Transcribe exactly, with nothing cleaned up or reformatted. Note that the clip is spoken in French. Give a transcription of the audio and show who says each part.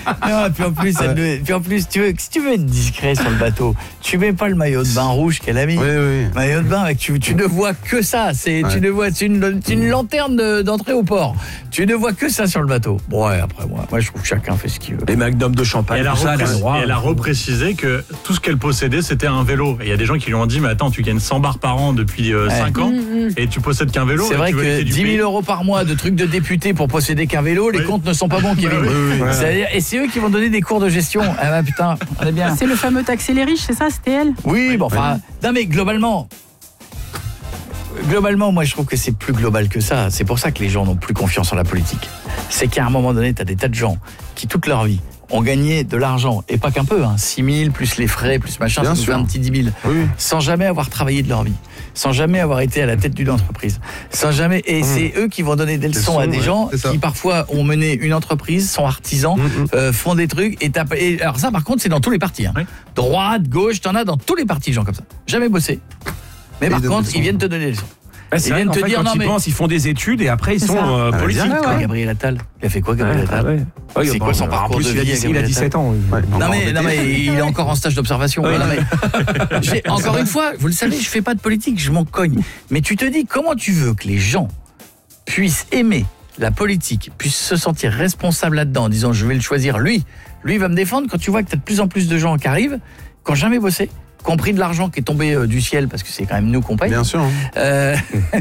Speaker 1: Non, puis en plus, elle devait- puis en plus, tu veux, si tu veux être discret sur le bateau, tu mets pas le maillot de bain rouge qu'elle a mis.
Speaker 2: Oui, oui.
Speaker 1: Maillot de bain, mec, tu, tu ne vois que ça. C'est,
Speaker 2: Ouais.
Speaker 1: tu ne vois, c'est une, c'est une lanterne de- d'entrée au port. Tu ne vois que ça sur le bateau. Bon, ouais, après moi, moi je trouve que chacun fait ce qu'il veut.
Speaker 3: Les magnums de
Speaker 4: Et
Speaker 3: champagne,
Speaker 4: elle a,
Speaker 3: tout ça, elle a le
Speaker 4: repré-
Speaker 3: droit.
Speaker 4: et elle a reprécisé que tout ce qu'elle possédait, c'était un vélo. Et il y a des gens qui lui ont dit, mais attends, tu gagnes cent bars par an depuis euh,
Speaker 1: Ouais.
Speaker 4: cinq ans,
Speaker 5: Mmh, mmh.
Speaker 4: et tu possèdes qu'un vélo.
Speaker 1: C'est
Speaker 4: et
Speaker 1: vrai
Speaker 4: tu veux
Speaker 1: que
Speaker 4: hériter du
Speaker 1: dix
Speaker 4: pays.
Speaker 1: mille euros par mois de trucs de députés pour posséder qu'un vélo, les
Speaker 4: Oui.
Speaker 1: comptes ne sont pas bons, Kevin.
Speaker 4: Oui, oui,
Speaker 2: oui.
Speaker 1: C'est-à-dire- et c'est eux qui vont donner des cours de gestion. Ah bah putain, on est bien.
Speaker 5: C'est le fameux taxer les riches, c'est ça, c'était elle?
Speaker 1: Oui, bon, enfin, non mais globalement, globalement, moi je trouve que c'est plus global que ça. C'est pour ça que les gens n'ont plus confiance en la politique. C'est qu'à un moment donné, tu as des tas de gens qui, toute leur vie, ont gagné de l'argent, et pas qu'un peu, hein, six mille, plus les frais, plus machin,
Speaker 2: Bien
Speaker 1: ça nous fait
Speaker 2: sûr.
Speaker 1: un petit dix mille,
Speaker 2: Oui.
Speaker 1: sans jamais avoir travaillé de leur vie, sans jamais avoir été à la tête d'une entreprise, sans jamais, et c'est eux qui vont donner des leçons à
Speaker 2: leçons,
Speaker 1: des
Speaker 2: ouais,
Speaker 1: gens
Speaker 2: c'est ça.
Speaker 1: qui parfois ont mené une entreprise, sont artisans,
Speaker 2: Mm, mm.
Speaker 1: euh, font des trucs, et, t'as- et alors ça par contre c'est dans tous les partis, hein.
Speaker 4: Oui.
Speaker 1: Droite, gauche, t'en as dans tous les partis, gens comme ça, jamais bossé, mais
Speaker 2: Et
Speaker 1: par
Speaker 2: de
Speaker 1: contre
Speaker 2: leçons.
Speaker 1: ils viennent te donner des leçons.
Speaker 3: Ouais, c'est
Speaker 1: Ils
Speaker 3: vrai
Speaker 1: viennent
Speaker 3: qu'en
Speaker 1: te
Speaker 3: fait,
Speaker 1: dire,
Speaker 3: quand
Speaker 1: non,
Speaker 3: ils
Speaker 1: mais-
Speaker 3: pensent, ils font des études et après ils
Speaker 5: C'est
Speaker 3: sont
Speaker 5: ça.
Speaker 3: euh,
Speaker 2: Ah,
Speaker 3: politiques.
Speaker 2: bien,
Speaker 1: Quoi,
Speaker 2: ouais.
Speaker 1: Gabriel Attal, il a fait quoi Gabriel
Speaker 3: Ah,
Speaker 1: Attal
Speaker 3: ouais. Ouais,
Speaker 1: C'est
Speaker 3: bon,
Speaker 1: quoi son
Speaker 3: en
Speaker 1: parcours
Speaker 3: plus,
Speaker 1: de
Speaker 3: il a,
Speaker 1: vie,
Speaker 3: il a
Speaker 1: Gabriel
Speaker 3: dix-sept ans. oui.
Speaker 2: Ouais,
Speaker 1: Non
Speaker 2: encore
Speaker 1: mais, non
Speaker 2: embêté.
Speaker 1: mais il est encore en stage d'observation.
Speaker 3: Oui.
Speaker 1: Non, mais- J'ai- encore une fois, vous le savez, je fais pas de politique, je m'en cogne. Mais tu te dis, comment tu veux que les gens puissent aimer la politique, puissent se sentir responsables là-dedans en disant je vais le choisir lui, lui va me défendre, quand tu vois que tu as de plus en plus de gens qui arrivent, qui n'ont jamais bossé, qui ont pris de l'argent qui est tombé euh, du ciel, parce que c'est quand même nous qu'on paye.
Speaker 2: Bien sûr. hein.
Speaker 1: Euh,